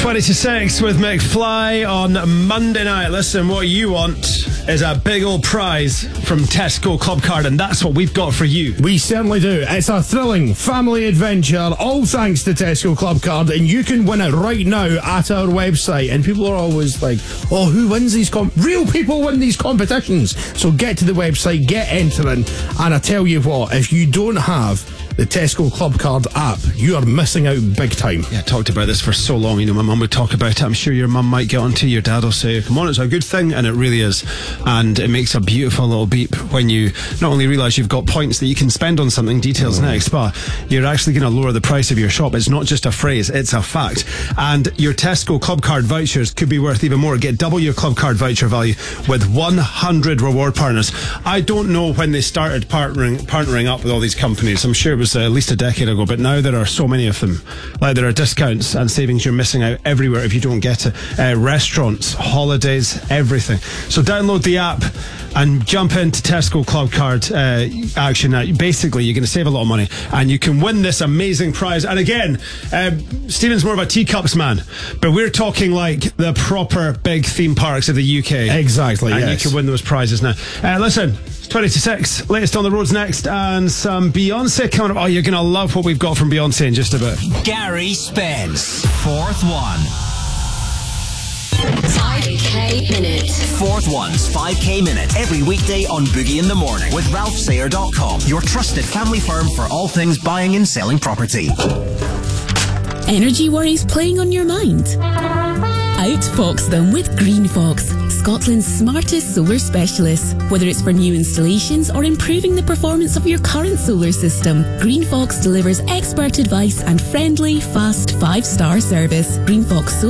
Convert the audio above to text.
20 to 6 with McFly on Monday night. Listen, what you want is a big old prize from Tesco Club Card, and that's what we've got for you. We certainly do. It's a thrilling family adventure, all thanks to Tesco Club Card, and you can win it right now at our website. And people are always like, oh, who wins these real people win these competitions. So get to the website, get entering, and I tell you what, if you don't have the Tesco Club Card app, you are missing out big time. Yeah, I talked about this for so long. You know, my mum would talk about it. I'm sure your mum might get onto your dad will say, come on, it's a good thing, and it really is. And it makes a beautiful little beep when you not only realise you've got points that you can spend on something, details next, but you're actually going to lower the price of your shop. It's not just a phrase, it's a fact. And your Tesco Club Card vouchers could be worth even more. Get double your Club Card voucher value with 100 reward partners. I don't know when they started partnering up with all these companies. I'm sure it was at least a decade ago, but now there are so many of them. Like, there are discounts and savings you're missing out everywhere if you don't get it. Restaurants, holidays, everything. So download the app and jump into Tesco Club Card action. Basically, you're going to save a lot of money and you can win this amazing prize. And again, Stephen's more of a teacups man, but we're talking like the proper big theme parks of the UK. Exactly, and yes. you can win those prizes now. Listen, 20 to 6, latest on the roads next, and some Beyonce coming up. Oh, you're going to love what we've got from Beyonce in just a bit. Gary Spence, fourth one. 5K Minute. Fourth One's 5K Minute. Every weekday on Boogie in the Morning with RalphSayer.com, your trusted family firm for all things buying and selling property. Energy worries playing on your mind? Outfox them with Green Fox, Scotland's smartest solar specialists. Whether it's for new installations or improving the performance of your current solar system, Green Fox delivers expert advice and friendly, fast 5-star service. Green Fox